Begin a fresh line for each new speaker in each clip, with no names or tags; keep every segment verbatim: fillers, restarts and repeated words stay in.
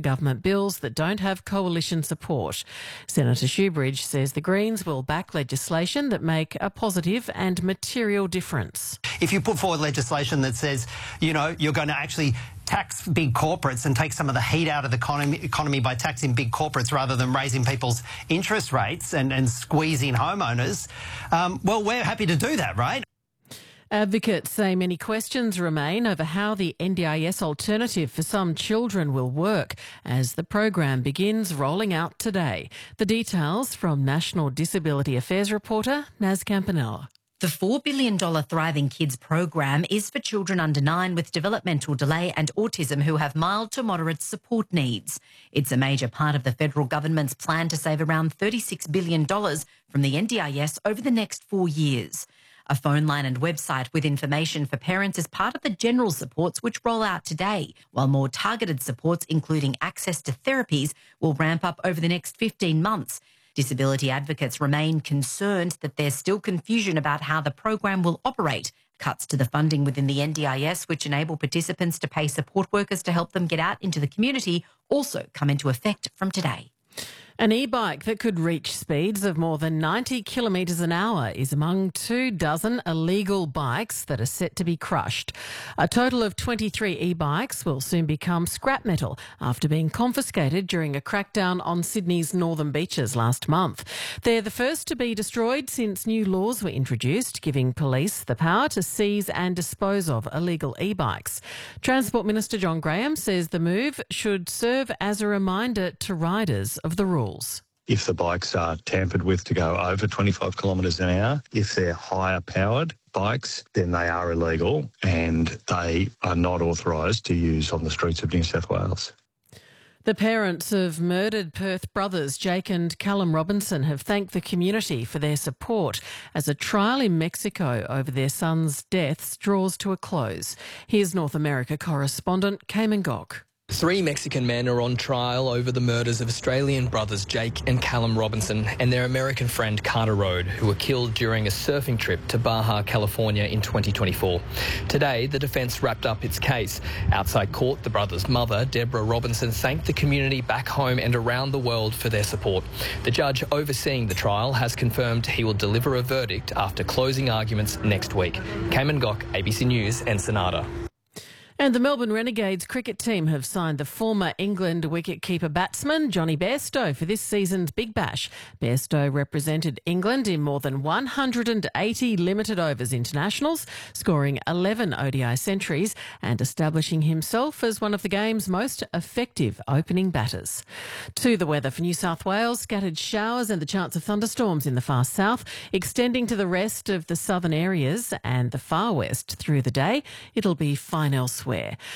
government bills that don't have coalition support. Senator Shoebridge says the Greens will back legislation that make a positive and material difference.
If you put forward legislation that says, you know, you're going to actually tax big corporates and take some of the heat out of the economy, economy by taxing big corporates rather than raising people's interest rates and, and squeezing homeowners, um, well, we're happy to do that, right?
Advocates say many questions remain over how the N D I S alternative for some children will work as the program begins rolling out today. The details from National Disability Affairs reporter Naz Campanella.
The four billion dollars Thriving Kids program is for children under nine with developmental delay and autism who have mild to moderate support needs. It's a major part of the federal government's plan to save around thirty-six billion dollars from the N D I S over the next four years. A phone line and website with information for parents is part of the general supports which roll out today, while more targeted supports, including access to therapies, will ramp up over the next fifteen months. Disability advocates remain concerned that there's still confusion about how the program will operate. Cuts to the funding within the N D I S, which enable participants to pay support workers to help them get out into the community, also come into effect from today.
An e-bike that could reach speeds of more than ninety kilometres an hour is among two dozen illegal bikes that are set to be crushed. A total of twenty-three e-bikes will soon become scrap metal after being confiscated during a crackdown on Sydney's northern beaches last month. They're the first to be destroyed since new laws were introduced, giving police the power to seize and dispose of illegal e-bikes. Transport Minister John Graham says the move should serve as a reminder to riders of the rules.
If the bikes are tampered with to go over twenty-five kilometres an hour, if they're higher powered bikes, then they are illegal and they are not authorised to use on the streets of New South Wales.
The parents of murdered Perth brothers Jake and Callum Robinson have thanked the community for their support as a trial in Mexico over their sons' deaths draws to a close. Here's North America correspondent Cayman Gok.
Three Mexican men are on trial over the murders of Australian brothers Jake and Callum Robinson and their American friend Carter Road, who were killed during a surfing trip to Baja, California in twenty twenty-four. Today, the defence wrapped up its case. Outside court, the brothers' mother, Deborah Robinson, thanked the community back home and around the world for their support. The judge overseeing the trial has confirmed he will deliver a verdict after closing arguments next week. Cayman Gok, A B C News, Ensenada.
And the Melbourne Renegades cricket team have signed the former England wicketkeeper batsman Johnny Bairstow for this season's Big Bash. Bairstow represented England in more than one hundred eighty limited overs internationals, scoring eleven O D I centuries and establishing himself as one of the game's most effective opening batters. To the weather for New South Wales, scattered showers and the chance of thunderstorms in the far south, extending to the rest of the southern areas and the far west through the day. It'll be fine elsewhere.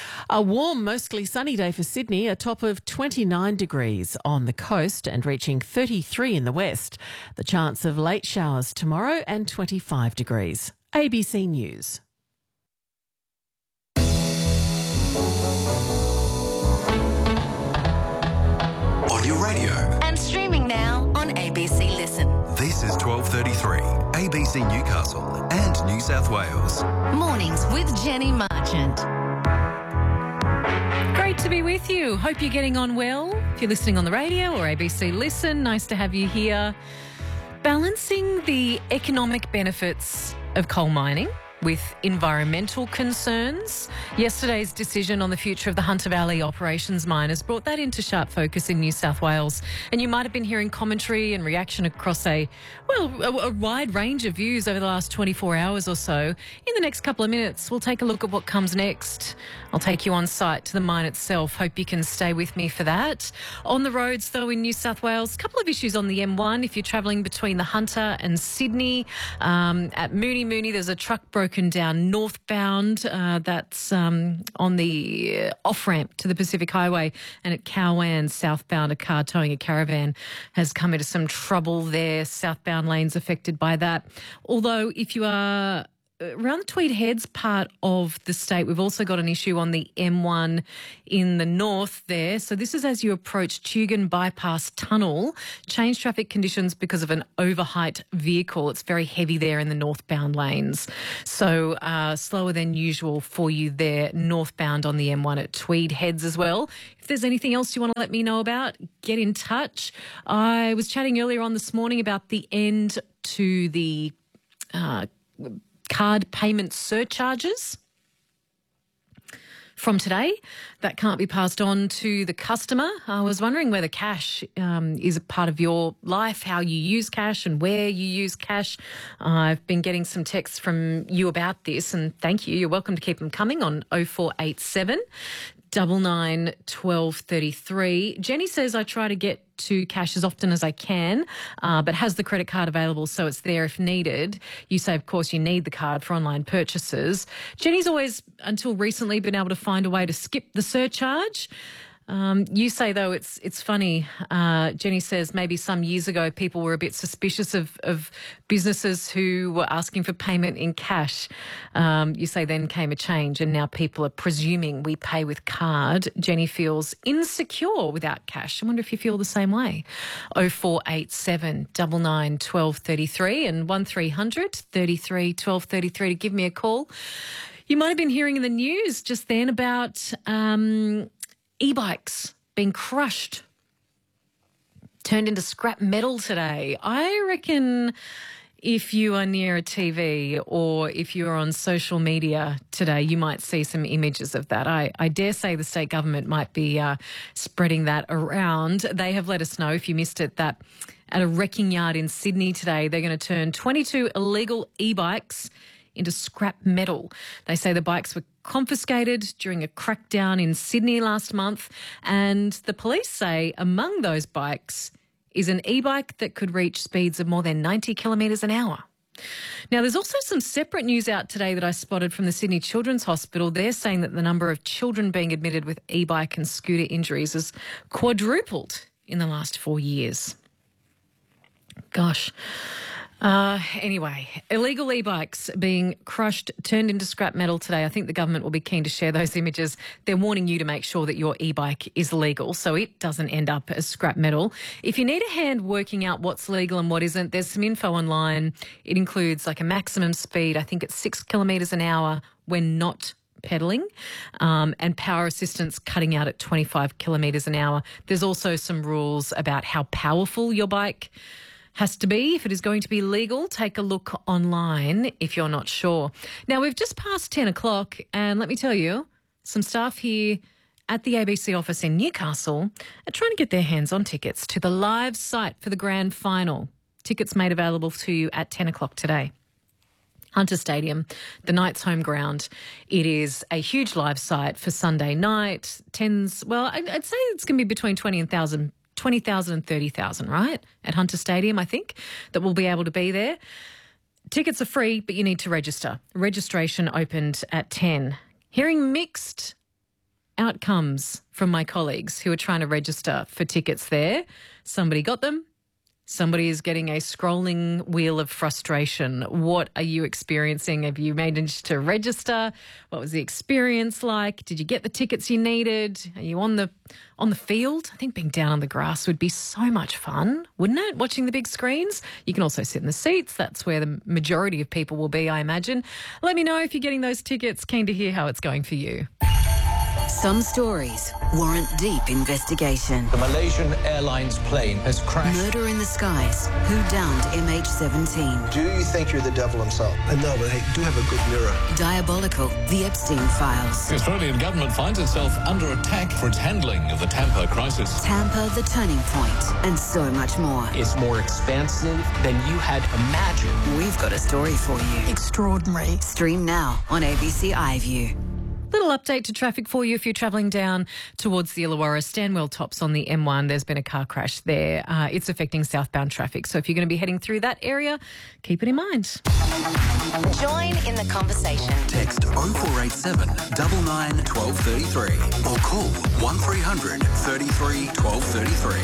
A warm, mostly sunny day for Sydney, a top of twenty-nine degrees on the coast and reaching thirty-three in the west. The chance of late showers tomorrow and twenty-five degrees. A B C News.
On your radio.
And streaming now on A B C Listen.
This is twelve thirty-three, A B C Newcastle and New South Wales.
Mornings with Jenny Marchant.
Great to be with you. Hope you're getting on well. If you're listening on the radio or A B C Listen, nice to have you here. Balancing the economic benefits of coal mining with environmental concerns. Yesterday's decision on the future of the Hunter Valley Operations Mine has brought that into sharp focus in New South Wales. And you might have been hearing commentary and reaction across a, well, a, a wide range of views over the last twenty-four hours or so. In the next couple of minutes, we'll take a look at what comes next. I'll take you on site to the mine itself. Hope you can stay with me for that. On the roads, though, in New South Wales, a couple of issues on the M one. If you're travelling between the Hunter and Sydney, um, at Mooney Mooney, there's a truck broken down northbound. Uh, that's um, on the off-ramp to the Pacific Highway. And at Cowan, southbound, a car towing a caravan has come into some trouble there. Southbound lanes affected by that. Although if you are around the Tweed Heads part of the state, we've also got an issue on the M one in the north there. So this is as you approach Tugun Bypass Tunnel. Change traffic conditions because of an overheight vehicle. It's very heavy there in the northbound lanes. So uh, slower than usual for you there northbound on the M one at Tweed Heads as well. If there's anything else you want to let me know about, get in touch. I was chatting earlier on this morning about the end to the uh, card payment surcharges from today. That can't be passed on to the customer. I was wondering whether cash um, is a part of your life, how you use cash and where you use cash. Uh, I've been getting some texts from you about this, and thank you. You're welcome to keep them coming on oh four eight seven, nine nine, one two three three. Jenny says, I try to get to cash as often as I can, uh, but has the credit card available so it's there if needed. You say, of course, you need the card for online purchases. Jenny's always, until recently, been able to find a way to skip the surcharge. Um, you say, though, it's it's funny. Uh, Jenny says maybe some years ago people were a bit suspicious of, of businesses who were asking for payment in cash. Um, you say then came a change and now people are presuming we pay with card. Jenny feels insecure without cash. I wonder if you feel the same way. oh four eight seven, nine nine, one two three three and one three hundred, thirty-three, twelve thirty-three to give me a call. You might have been hearing in the news just then about Um, e-bikes being crushed, turned into scrap metal today. I reckon if you are near a T V or if you're on social media today, you might see some images of that. I, I dare say the state government might be uh, spreading that around. They have let us know, if you missed it, that at a wrecking yard in Sydney today, they're going to turn twenty-two illegal e-bikes into scrap metal. They say the bikes were confiscated during a crackdown in Sydney last month, and the police say among those bikes is an e-bike that could reach speeds of more than ninety kilometres an hour. Now, there's also some separate news out today that I spotted from the Sydney Children's Hospital. They're saying that the number of children being admitted with e-bike and scooter injuries has quadrupled in the last four years. Gosh. Uh, anyway, illegal e-bikes being crushed, turned into scrap metal today. I think the government will be keen to share those images. They're warning you to make sure that your e-bike is legal so it doesn't end up as scrap metal. If you need a hand working out what's legal and what isn't, there's some info online. It includes like a maximum speed, I think it's six kilometres an hour when not pedalling, um, and power assistance cutting out at twenty-five kilometres an hour. There's also some rules about how powerful your bike has to be if it is going to be legal. Take a look online if you're not sure. Now, we've just passed ten o'clock, and let me tell you, some staff here at the A B C office in Newcastle are trying to get their hands on tickets to the live site for the grand final. Tickets made available to you at ten o'clock today. Hunter Stadium, the Knights' home ground. It is a huge live site for Sunday night. Tens, well, I'd say it's going to be between twenty and one thousand twenty thousand and thirty thousand, right, at Hunter Stadium, I think, that will be able to be there. Tickets are free, but you need to register. Registration opened at ten. Hearing mixed outcomes from my colleagues who are trying to register for tickets there. Somebody got them. Somebody is getting a scrolling wheel of frustration. What are you experiencing? Have you managed to register? What was the experience like? Did you get the tickets you needed? Are you on the on the field? I think being down on the grass would be so much fun, wouldn't it? Watching the big screens. You can also sit in the seats. That's where the majority of people will be, I imagine. Let me know if you're getting those tickets. Keen to hear how it's going for you.
Some stories warrant deep investigation.
The Malaysian Airlines plane has crashed.
Murder in the skies. Who downed M H seventeen?
Do you think you're the devil himself? Uh, no, but I do have a good mirror.
Diabolical. The Epstein Files.
The Australian government finds itself under attack for its handling of the Tampa crisis.
Tampa, the turning point, and so much more.
It's more expansive than you had imagined.
We've got a story for you. Extraordinary. Stream now on A B C iView.
Little update to traffic for you if you're travelling down towards the Illawarra Stanwell tops on the M one. There's been a car crash there. Uh, it's affecting southbound traffic. So if you're going to be heading through that area, keep it in mind.
Join in the conversation.
Text oh four eight seven, nine nine, one two three three or call one three hundred, thirty-three, twelve thirty-three.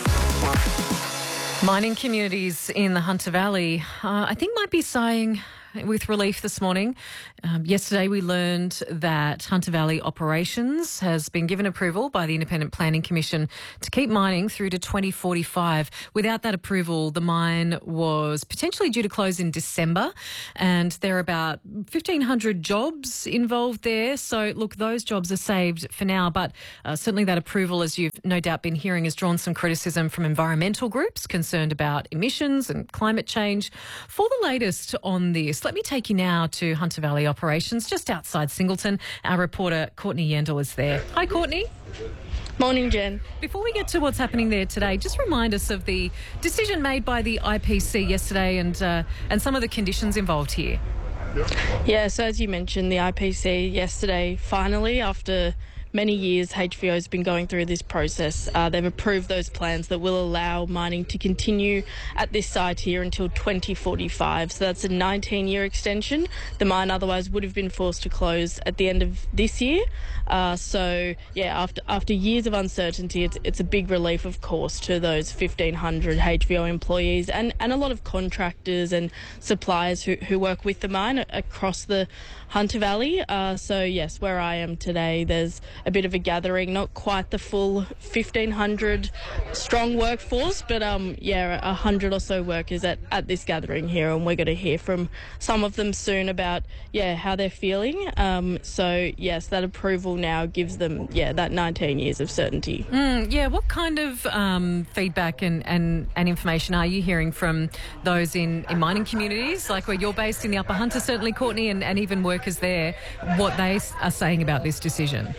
Mining communities in the Hunter Valley, uh, I think might be sighing with relief this morning. Um, yesterday we learned that Hunter Valley Operations has been given approval by the Independent Planning Commission to keep mining through to twenty forty-five. Without that approval, the mine was potentially due to close in December, and there are about fifteen hundred jobs involved there. So, look, those jobs are saved for now, but uh, certainly that approval, as you've no doubt been hearing, has drawn some criticism from environmental groups concerned about emissions and climate change. For the latest on this, let me take you now to Hunter Valley Operations, just outside Singleton. Our reporter, Courtney Yendall, is there. Hi, Courtney.
Morning, Jen.
Before we get to what's happening there today, just remind us of the decision made by the I P C yesterday and uh, and some of the conditions involved here.
Yeah, so as you mentioned, the I P C yesterday, finally, after many years, H V O has been going through this process. Uh, they've approved those plans that will allow mining to continue at this site here until twenty forty-five. So that's a nineteen-year extension. The mine otherwise would have been forced to close at the end of this year. Uh, so, yeah, after after years of uncertainty, it's it's a big relief, of course, to those fifteen hundred H V O employees and, and a lot of contractors and suppliers who, who work with the mine across the Hunter Valley. Uh, so, yes, where I am today, there's a bit of a gathering, not quite the full fifteen hundred strong workforce, but um, yeah, a hundred or so workers at, at this gathering here, and we're going to hear from some of them soon about yeah how they're feeling. Um, so yes, that approval now gives them yeah that nineteen years of certainty.
Mm, yeah, what kind of um, feedback and, and, and information are you hearing from those in, in mining communities, like where you're based in the Upper Hunter, certainly, Courtney, and, and even workers there, what they are saying about this decision?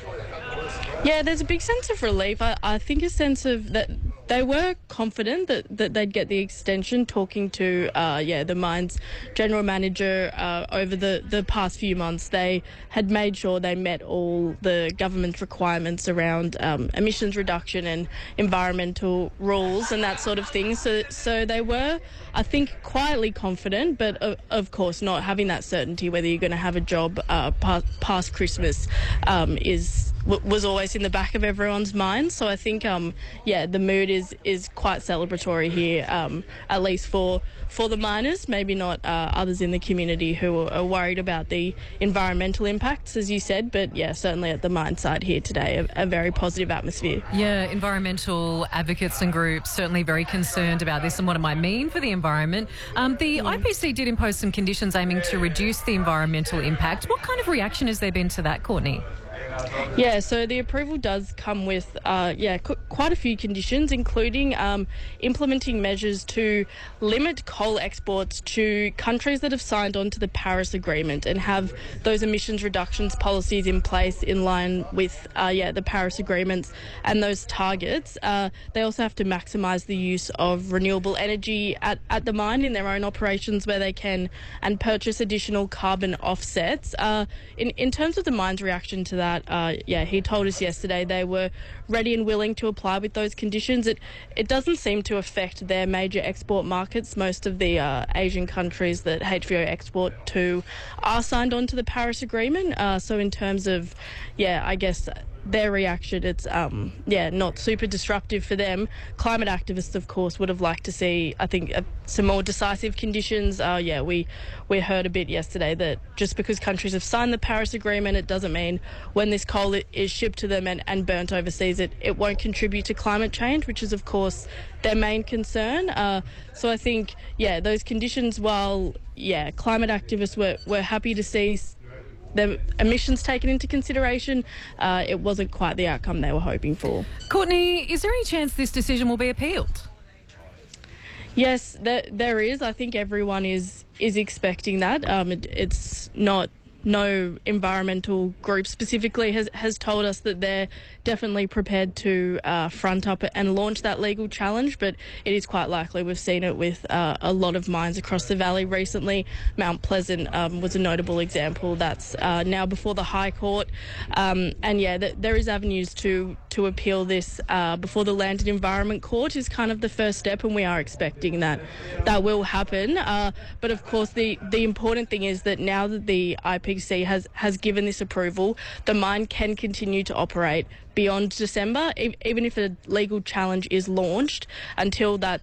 Yeah, there's a big sense of relief. I, I think a sense of that they were confident that, that they'd get the extension, talking to, uh, yeah, the mine's general manager uh, over the, the past few months. They had made sure they met all the government's requirements around um, emissions reduction and environmental rules and that sort of thing. So, so they were, I think, quietly confident, but uh, of course not having that certainty whether you're going to have a job uh, past, past Christmas um, is... was always in the back of everyone's mind. So I think, um, yeah, the mood is is quite celebratory here, um, at least for for the miners, maybe not uh, others in the community who are worried about the environmental impacts, as you said. But, yeah, certainly at the mine site here today, a, a very positive atmosphere.
Yeah, environmental advocates and groups certainly very concerned about this and what it might mean for the environment. Um, the mm. I P C did impose some conditions aiming to reduce the environmental impact. What kind of reaction has there been to that, Courtney?
Yeah, so the approval does come with, uh, yeah, qu- quite a few conditions, including um, implementing measures to limit coal exports to countries that have signed on to the Paris Agreement and have those emissions reductions policies in place in line with, uh, yeah, the Paris Agreements and those targets. Uh, they also have to maximise the use of renewable energy at, at the mine in their own operations where they can, and purchase additional carbon offsets. Uh, in, in terms of the mine's reaction to that, Uh, yeah, he told us yesterday they were ready and willing to apply with those conditions. It it doesn't seem to affect their major export markets. Most of the uh, Asian countries that H V O export to are signed on to the Paris Agreement. Uh, so in terms of, yeah, I guess their reaction, it's um yeah not super disruptive for them. Climate activists, of course, would have liked to see, I think, uh, some more decisive conditions. Uh, yeah, we we heard a bit yesterday that just because countries have signed the Paris Agreement, it doesn't mean when this coal is shipped to them and, and burnt overseas, it, it won't contribute to climate change, which is, of course, their main concern. Uh, so I think, yeah, those conditions, while, yeah, climate activists were, were happy to see the emissions taken into consideration, uh, it wasn't quite the outcome they were hoping for.
Courtney, is there any chance this decision will be appealed?
Yes, there, there is. I think everyone is is expecting that. Um, it, it's not... No environmental group specifically has, has told us that they're definitely prepared to uh, front up and launch that legal challenge, but it is quite likely. We've seen it with uh, a lot of mines across the valley recently. Mount Pleasant um, was a notable example. That's uh, now before the High Court. Um, and yeah, th- there is avenues to, to appeal this uh, before the Land and Environment Court is kind of the first step, and we are expecting that that will happen. Uh, but of course, the, the important thing is that now that the I P C has, has given this approval, the mine can continue to operate beyond December, e- even if a legal challenge is launched. Until that's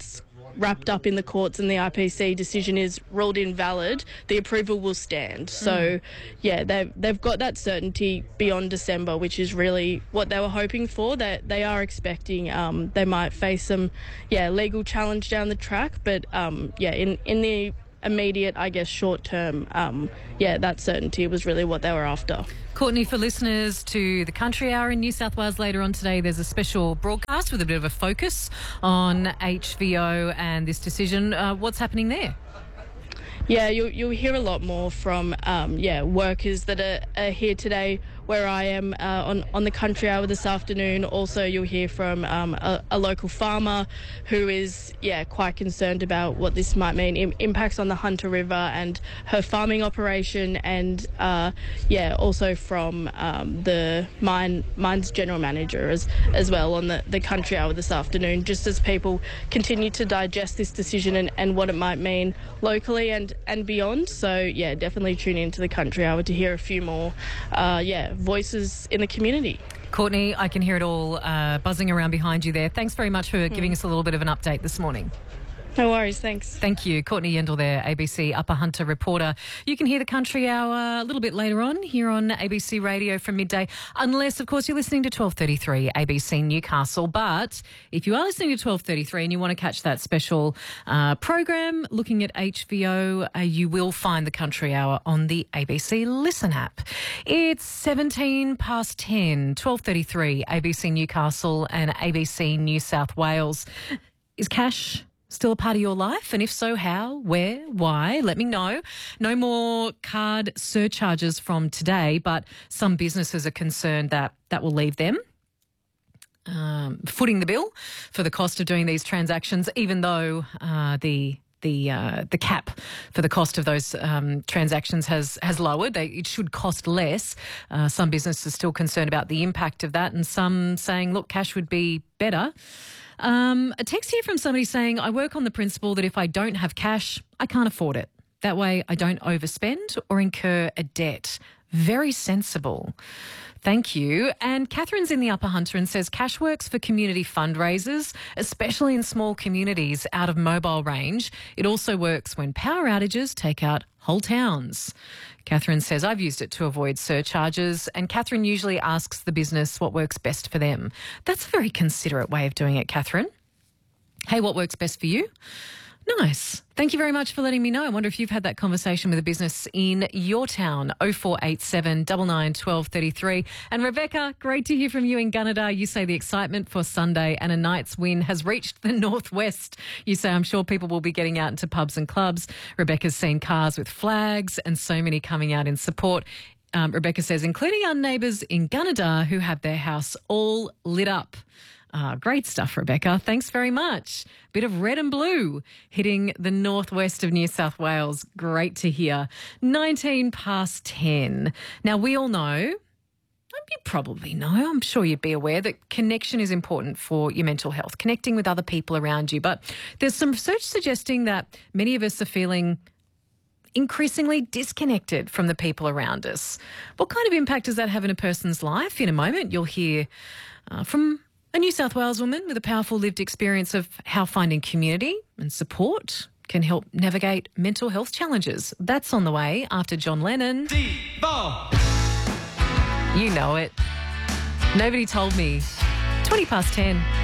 wrapped up in the courts and the I P C decision is ruled invalid, the approval will stand. So, mm. yeah, they've, they've got that certainty beyond December, which is really what they were hoping for. That they are expecting um, they might face some, yeah, legal challenge down the track. But, um, yeah, in, in the immediate, I guess, short term, um, yeah, that certainty was really what they were after.
Courtney, for listeners to the Country Hour in New South Wales later on today, there's a special broadcast with a bit of a focus on H V O and this decision. Uh, what's happening there?
Yeah, you'll, you'll hear a lot more from, um, yeah, workers that are, are here today where I am uh, on, on the Country Hour this afternoon. Also, you'll hear from um, a, a local farmer who is, yeah, quite concerned about what this might mean, im- impacts on the Hunter River and her farming operation, and, uh, yeah, also from um, the mine mine's general manager as, as well on the, the Country Hour this afternoon, just as people continue to digest this decision and, and what it might mean locally and, and beyond. So, yeah, definitely tune into the Country Hour to hear a few more, uh, yeah, voices in the community.
Courtney, I can hear it all uh, buzzing around behind you there. Thanks very much for mm. giving us a little bit of an update this morning.
No worries, thanks.
Thank you. Courtney Yendall there, A B C Upper Hunter reporter. You can hear the Country Hour a little bit later on here on A B C Radio from midday, unless, of course, you're listening to twelve thirty-three A B C Newcastle. But if you are listening to twelve thirty-three and you want to catch that special uh, program looking at H V O, uh, you will find the Country Hour on the A B C Listen app. It's seventeen past ten, twelve thirty-three A B C Newcastle and A B C New South Wales. Is cash still a part of your life? And if so, how, where, why? Let me know. No more card surcharges from today, but some businesses are concerned that that will leave them um, footing the bill for the cost of doing these transactions, even though uh, the the uh, the cap for the cost of those um, transactions has has lowered. They, it should cost less. Uh, some businesses are still concerned about the impact of that, and some saying, look, cash would be better. Um, a text here from somebody saying, I work on the principle that if I don't have cash, I can't afford it. That way I don't overspend or incur a debt. Very sensible. Thank you. And Catherine's in the Upper Hunter and says cash works for community fundraisers, especially in small communities out of mobile range. It also works when power outages take out whole towns. Catherine says, I've used it to avoid surcharges, and Catherine usually asks the business what works best for them. That's a very considerate way of doing it, Catherine. Hey, what works best for you? Nice. Thank you very much for letting me know. I wonder if you've had that conversation with a business in your town. oh four eight seven, nine nine, one two three three. And Rebecca, great to hear from you in Gunnedah. You say the excitement for Sunday and a night's win has reached the northwest. You say, I'm sure people will be getting out into pubs and clubs. Rebecca's seen cars with flags and so many coming out in support. Um, Rebecca says, including our neighbours in Gunnedah who have their house all lit up. Ah, great stuff, Rebecca. Thanks very much. Bit of red and blue hitting the northwest of New South Wales. Great to hear. nineteen past ten. Now, we all know, you probably know, I'm sure you'd be aware that connection is important for your mental health, connecting with other people around you. But there's some research suggesting that many of us are feeling increasingly disconnected from the people around us. What kind of impact does that have in a person's life? In a moment, you'll hear uh, from a New South Wales woman with a powerful lived experience of how finding community and support can help navigate mental health challenges. That's on the way after John Lennon. Devo. You know it. Nobody told me. twenty past ten.